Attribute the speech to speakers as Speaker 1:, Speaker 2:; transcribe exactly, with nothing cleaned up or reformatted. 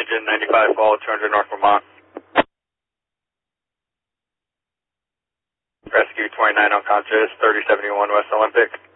Speaker 1: engine ninety-five fall, two hundred North Vermont. Rescue twenty-nine unconscious, thirty seventy-one West Olympic.